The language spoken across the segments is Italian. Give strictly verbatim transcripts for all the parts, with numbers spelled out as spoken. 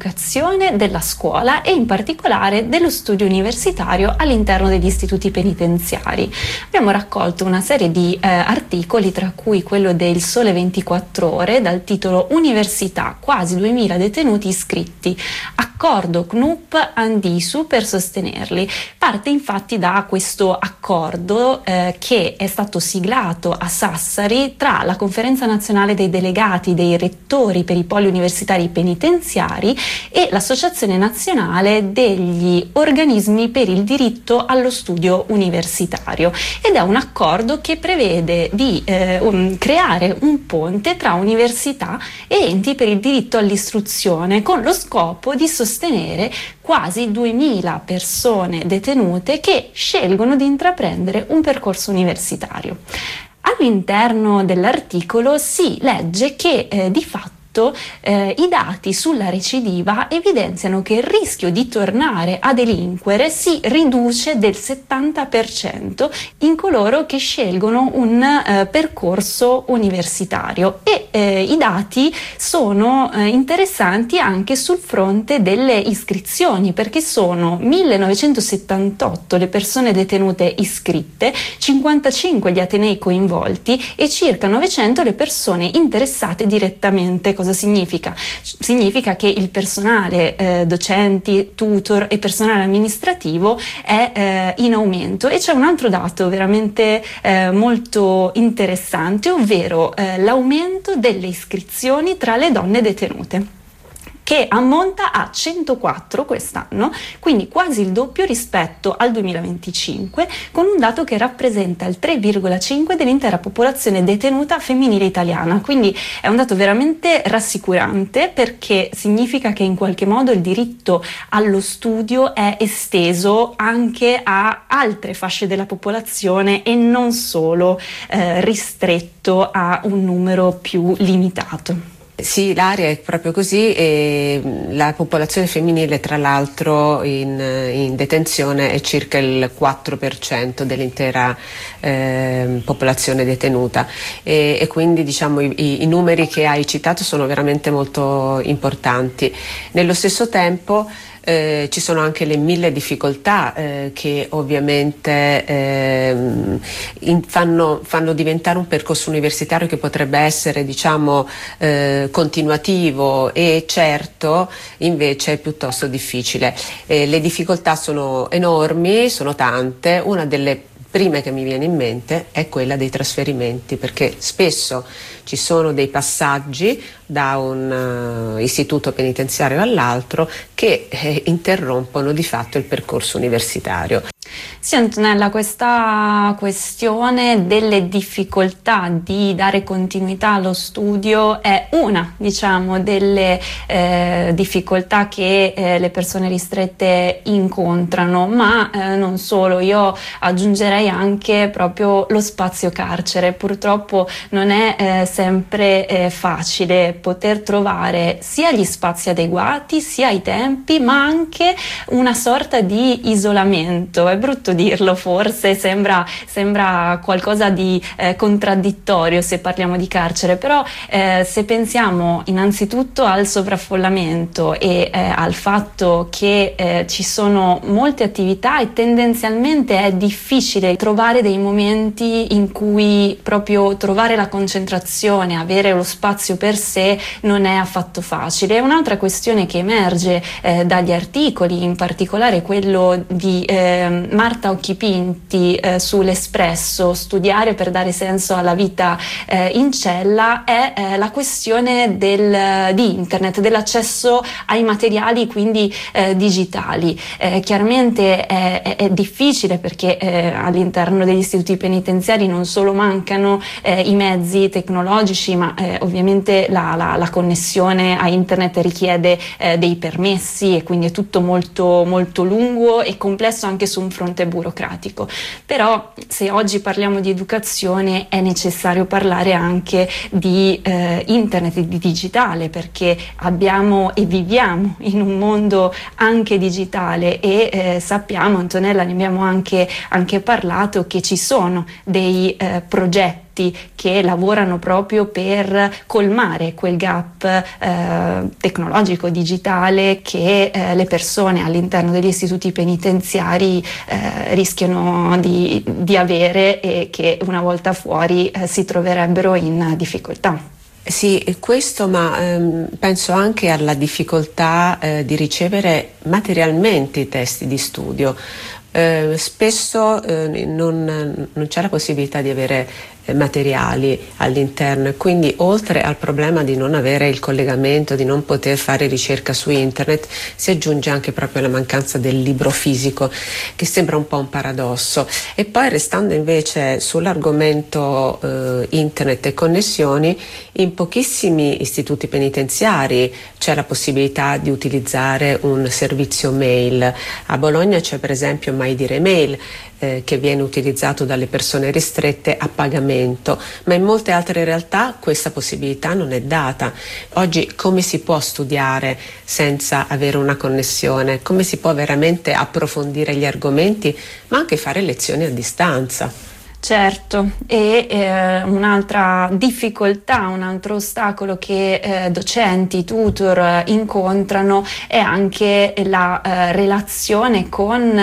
dell'educazione, della scuola e in particolare dello studio universitario all'interno degli istituti penitenziari. Abbiamo raccolto una serie di eh, articoli, tra cui quello del Sole ventiquattro Ore dal titolo Università, quasi duemila detenuti iscritti, accordo C N U P Andisu per sostenerli. Parte infatti da questo accordo eh, che è stato siglato a Sassari tra la Conferenza Nazionale dei Delegati dei Rettori per i Poli Universitari Penitenziari e l'Associazione Nazionale degli Organismi per il Diritto allo Studio Universitario, ed è un accordo che prevede di eh, um, creare un ponte tra università e enti per il diritto all'istruzione, con lo scopo di sostenere quasi duemila persone detenute che scelgono di intraprendere un percorso universitario. All'interno dell'articolo si legge che eh, di fatto Eh, i dati sulla recidiva evidenziano che il rischio di tornare a delinquere si riduce del settanta per cento in coloro che scelgono un eh, percorso universitario, e eh, i dati sono eh, interessanti anche sul fronte delle iscrizioni, perché sono millenovecentosettantotto le persone detenute iscritte, cinquantacinque gli atenei coinvolti e circa novecento le persone interessate direttamente. Cosa significa? Significa che il personale eh, docenti, tutor e personale amministrativo è eh, in aumento. E c'è un altro dato veramente eh, molto interessante, ovvero eh, l'aumento delle iscrizioni tra le donne detenute, che ammonta a centoquattro quest'anno, quindi quasi il doppio rispetto al duemilaventicinque, con un dato che rappresenta il tre virgola cinque dell'intera popolazione detenuta femminile italiana. Quindi è un dato veramente rassicurante, perché significa che in qualche modo il diritto allo studio è esteso anche a altre fasce della popolazione e non solo eh, ristretto a un numero più limitato. Sì, l'area è proprio così, e la popolazione femminile tra l'altro in, in detenzione è circa il quattro per cento dell'intera eh, popolazione detenuta, e, e quindi diciamo i, i numeri che hai citato sono veramente molto importanti. Nello stesso tempo Eh, ci sono anche le mille difficoltà eh, che ovviamente eh, in, fanno, fanno diventare un percorso universitario che potrebbe essere diciamo eh, continuativo e certo, invece è piuttosto difficile. Eh, le difficoltà sono enormi, sono tante. Una delle prime che mi viene in mente è quella dei trasferimenti, perché spesso ci sono dei passaggi da un uh, istituto penitenziario all'altro che eh, interrompono di fatto il percorso universitario. Sì, Antonella, questa questione delle difficoltà di dare continuità allo studio è una, diciamo, delle eh, difficoltà che eh, le persone ristrette incontrano, ma eh, non solo. Io aggiungerei anche proprio lo spazio carcere. Purtroppo non è eh, sempre eh, facile poter trovare sia gli spazi adeguati, sia i tempi, ma anche una sorta di isolamento. È brutto dirlo, forse sembra, sembra qualcosa di eh, contraddittorio se parliamo di carcere, però eh, se pensiamo innanzitutto al sovraffollamento e eh, al fatto che eh, ci sono molte attività e tendenzialmente è difficile trovare dei momenti in cui proprio trovare la concentrazione, avere lo spazio per sé non è affatto facile. Un'altra questione che emerge eh, dagli articoli, in particolare quello di eh, Marta Occhipinti eh, sull'Espresso, studiare per dare senso alla vita eh, in cella, è eh, la questione del, di internet, dell'accesso ai materiali quindi eh, digitali. Eh, chiaramente è, è, è difficile perché eh, all'interno degli istituti penitenziari non solo mancano eh, i mezzi tecnologici, ma eh, ovviamente la, la, la connessione a internet richiede eh, dei permessi, e quindi è tutto molto, molto lungo e complesso anche su un fronte burocratico. Però se oggi parliamo di educazione è necessario parlare anche di eh, internet e di digitale, perché abbiamo e viviamo in un mondo anche digitale e eh, sappiamo, Antonella, ne abbiamo anche, anche parlato, che ci sono dei eh, progetti progetti che lavorano proprio per colmare quel gap eh, tecnologico, digitale che eh, le persone all'interno degli istituti penitenziari eh, rischiano di, di avere e che una volta fuori eh, si troverebbero in difficoltà. Sì, questo, ma ehm, penso anche alla difficoltà eh, di ricevere materialmente i testi di studio. Eh, spesso eh, non, non c'è la possibilità di avere eh, materiali all'interno e quindi oltre al problema di non avere il collegamento, di non poter fare ricerca su internet, si aggiunge anche proprio la mancanza del libro fisico, che sembra un po' un paradosso. E poi restando invece sull'argomento eh, internet e connessioni, in pochissimi istituti penitenziari c'è la possibilità di utilizzare un servizio mail. A Bologna c'è per esempio Mai Dire Mail, eh, che viene utilizzato dalle persone ristrette a pagamento, ma in molte altre realtà questa possibilità non è data. Oggi come si può studiare senza avere una connessione? Come si può veramente approfondire gli argomenti, ma anche fare lezioni a distanza? Certo, e eh, un'altra difficoltà, un altro ostacolo che eh, docenti, tutor eh, incontrano è anche la eh, relazione con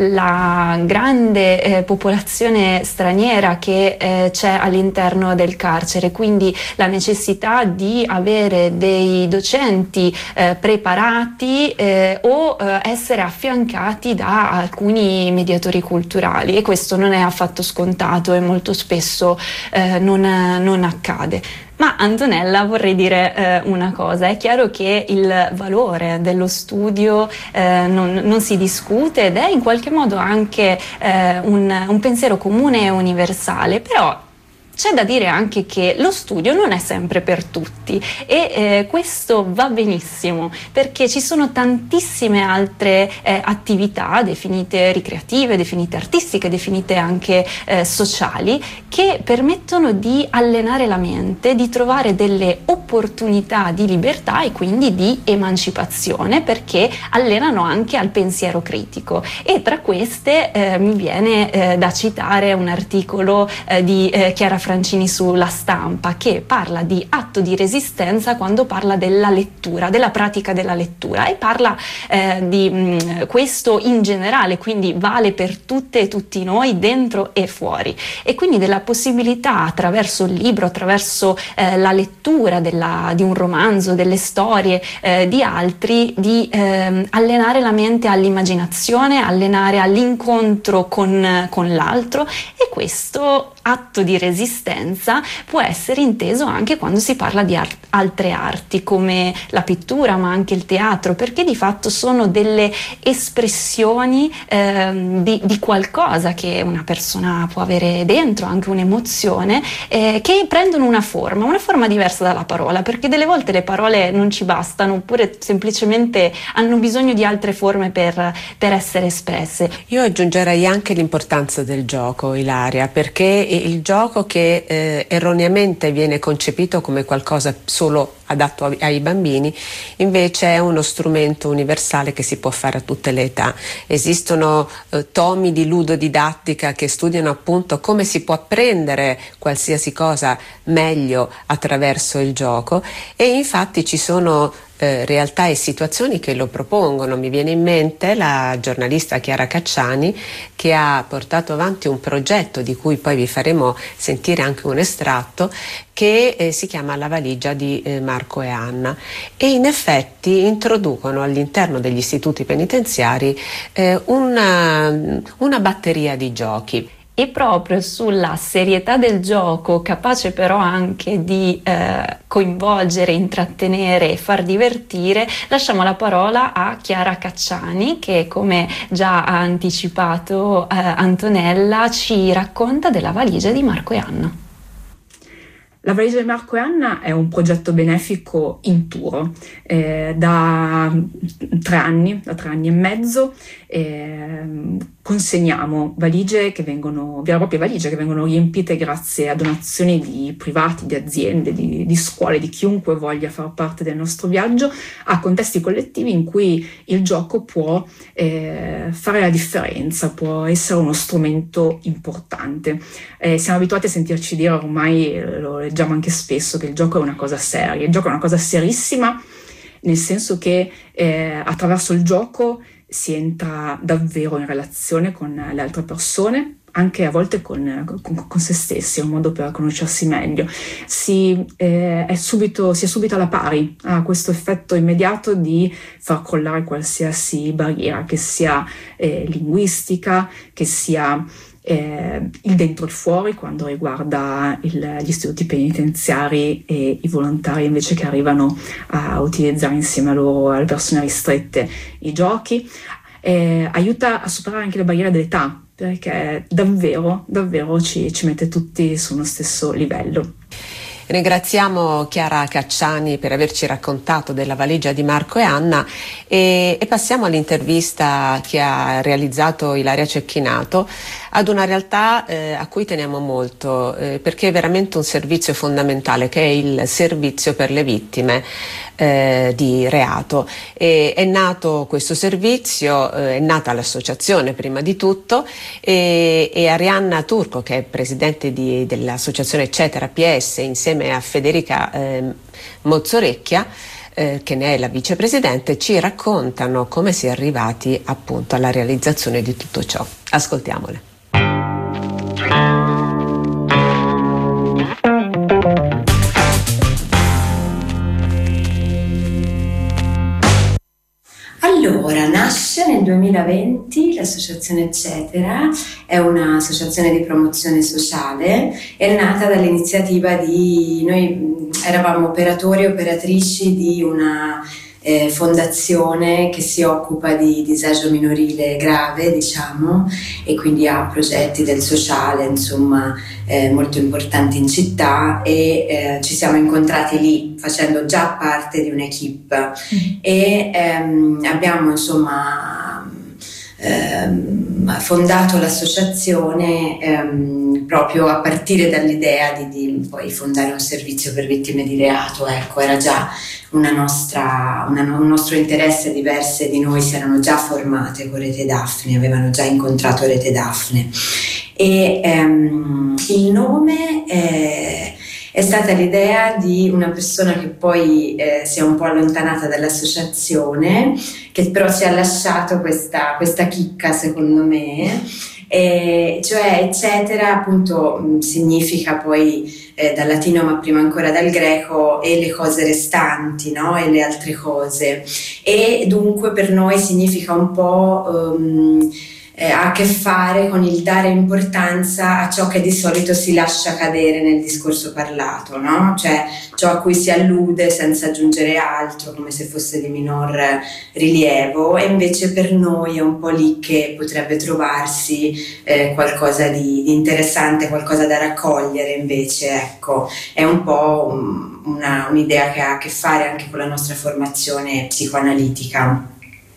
la grande eh, popolazione straniera che eh, c'è all'interno del carcere, quindi la necessità di avere dei docenti eh, preparati eh, o eh, essere affiancati da alcuni mediatori culturali, e questo non è affatto scontato e molto spesso eh, non, non accade. Ma Antonella, vorrei dire eh, una cosa: è chiaro che il valore dello studio eh, non, non si discute ed è in qualche modo anche eh, un, un pensiero comune e universale, però c'è da dire anche che lo studio non è sempre per tutti e eh, questo va benissimo, perché ci sono tantissime altre eh, attività definite ricreative, definite artistiche, definite anche eh, sociali, che permettono di allenare la mente, di trovare delle opportunità di libertà e quindi di emancipazione, perché allenano anche al pensiero critico. E tra queste eh, mi viene eh, da citare un articolo eh, di eh, Chiara Francini sulla Stampa, che parla di atto di resistenza quando parla della lettura, della pratica della lettura, e parla eh, di mh, questo in generale, quindi vale per tutte e tutti noi, dentro e fuori, e quindi della possibilità attraverso il libro, attraverso eh, la lettura della, di un romanzo, delle storie eh, di altri, di eh, allenare la mente all'immaginazione, allenare all'incontro con, con l'altro, e questo atto di resistenza può essere inteso anche quando si parla di art- altre arti come la pittura, ma anche il teatro, perché di fatto sono delle espressioni eh, di, di qualcosa che una persona può avere dentro, anche un'emozione, eh, che prendono una forma, una forma diversa dalla parola, perché delle volte le parole non ci bastano, oppure semplicemente hanno bisogno di altre forme per, per essere espresse. Io aggiungerei anche l'importanza del gioco, Ilaria, perché il gioco che eh, erroneamente viene concepito come qualcosa solo adatto ai bambini, invece è uno strumento universale che si può fare a tutte le età. Esistono eh, tomi di ludodidattica che studiano appunto come si può apprendere qualsiasi cosa meglio attraverso il gioco, e infatti ci sono Eh, realtà e situazioni che lo propongono. Mi viene in mente la giornalista Chiara Cacciani, che ha portato avanti un progetto di cui poi vi faremo sentire anche un estratto, che eh, si chiama La valigia di eh, Marco e Anna, e in effetti introducono all'interno degli istituti penitenziari eh, una, una batteria di giochi. E proprio sulla serietà del gioco, capace però anche di eh, coinvolgere, intrattenere e far divertire, lasciamo la parola a Chiara Cacciani, che, come già ha anticipato eh, Antonella, ci racconta della valigia di Marco e Anna. La valigia di Marco e Anna è un progetto benefico in Turo eh, da tre anni, da tre anni e mezzo. Eh, consegniamo valigie che vengono, vere e proprie valigie che vengono riempite grazie a donazioni di privati, di aziende, di, di scuole, di chiunque voglia far parte del nostro viaggio, a contesti collettivi in cui il gioco può eh, fare la differenza, può essere uno strumento importante. Eh, siamo abituati a sentirci dire, ormai eh, lo leggiamo anche spesso, che il gioco è una cosa seria. Il gioco è una cosa serissima, nel senso che eh, attraverso il gioco si entra davvero in relazione con le altre persone, anche a volte con, con, con se stessi, è un modo per conoscersi meglio. Si, eh, è subito, si è subito alla pari, ha questo effetto immediato di far crollare qualsiasi barriera, che sia eh, linguistica, che sia eh, il dentro e il fuori, quando riguarda il, gli istituti penitenziari e i volontari invece che arrivano a utilizzare insieme a loro, alle persone ristrette, i giochi. Eh, aiuta a superare anche le barriere dell'età, perché davvero, davvero ci, ci mette tutti su uno stesso livello. Ringraziamo Chiara Cacciani per averci raccontato della valigia di Marco e Anna e, e passiamo all'intervista che ha realizzato Ilaria Cecchinato ad una realtà eh, a cui teniamo molto eh, perché è veramente un servizio fondamentale, che è il servizio per le vittime eh, di reato. E, è nato questo servizio, eh, è nata l'associazione prima di tutto e, e Arianna Turco, che è presidente di, dell'associazione Eccetera P S, insieme a Federica eh, Mozzorecchia, eh, che ne è la vicepresidente, ci raccontano come si è arrivati appunto alla realizzazione di tutto ciò. Ascoltiamole. Allora, nasce nel duemilaventi l'associazione Eccetera, è un'associazione di promozione sociale, è nata dall'iniziativa di, noi eravamo operatori e operatrici di una eh, fondazione che si occupa di disagio minorile grave, diciamo, e quindi ha progetti del sociale, insomma, eh, molto importanti in città, e eh, ci siamo incontrati lì facendo già parte di un'equipe mm. e ehm, abbiamo insomma ehm, fondato l'associazione ehm, proprio a partire dall'idea di, di poi fondare un servizio per vittime di reato. Ecco, era già una nostra, una, un nostro interesse, diverse di noi si erano già formate con Rete Daphne, avevano già incontrato Rete Daphne, e ehm, il nome è, è stata l'idea di una persona che poi eh, si è un po' allontanata dall'associazione, che però ci ha lasciato questa, questa chicca, secondo me, e cioè Eccetera appunto mh, significa poi eh, dal latino, ma prima ancora dal greco, e le cose restanti, no? E le altre cose, e dunque per noi significa un po' um, eh, ha a che fare con il dare importanza a ciò che di solito si lascia cadere nel discorso parlato, no? Cioè ciò a cui si allude senza aggiungere altro, come se fosse di minor rilievo, e invece per noi è un po' lì che potrebbe trovarsi eh, qualcosa di, di interessante, qualcosa da raccogliere invece, ecco, è un po' um, una, un'idea che ha a che fare anche con la nostra formazione psicoanalitica.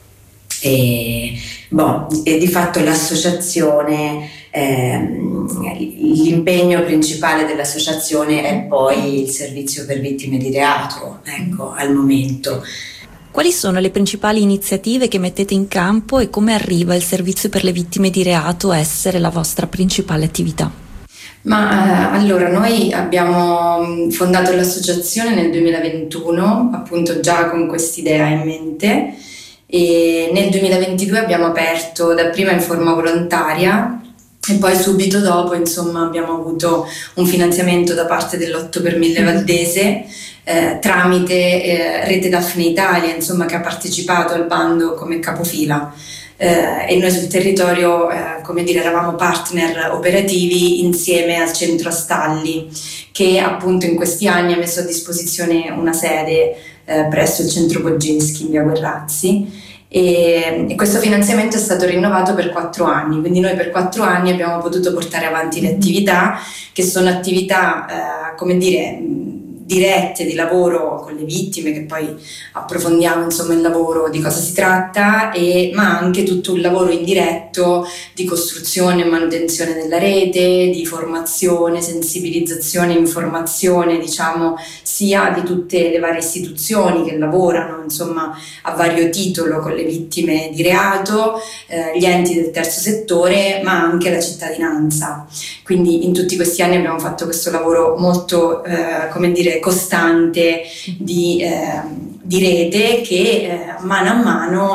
E, boh, e di fatto l'associazione, ehm, l'impegno principale dell'associazione è poi il servizio per vittime di reato, ecco, al momento. Quali sono le principali iniziative che mettete in campo e come arriva il servizio per le vittime di reato a essere la vostra principale attività? Ma eh, allora noi abbiamo fondato l'associazione nel duemilaventuno, appunto già con quest'idea in mente, e nel duemilaventidue abbiamo aperto dapprima in forma volontaria e poi subito dopo insomma abbiamo avuto un finanziamento da parte dell'otto per mille Valdese eh, tramite eh, Rete Daphne Italia, insomma, che ha partecipato al bando come capofila. Eh, e noi sul territorio, eh, come dire, eravamo partner operativi insieme al centro Astalli, che appunto in questi anni ha messo a disposizione una sede eh, presso il centro Poggeschi in via Guerrazzi. E, e questo finanziamento è stato rinnovato per quattro anni, quindi noi per quattro anni abbiamo potuto portare avanti le attività che sono attività, eh, come dire, dirette di lavoro con le vittime, che poi approfondiamo insomma il lavoro, di cosa si tratta, e, ma anche tutto un lavoro indiretto di costruzione e manutenzione della rete, di formazione, sensibilizzazione, informazione, diciamo, sia di tutte le varie istituzioni che lavorano insomma a vario titolo con le vittime di reato, eh, gli enti del terzo settore, ma anche la cittadinanza. Quindi in tutti questi anni abbiamo fatto questo lavoro molto, eh, come dire, costante di, eh, di rete che eh, mano a mano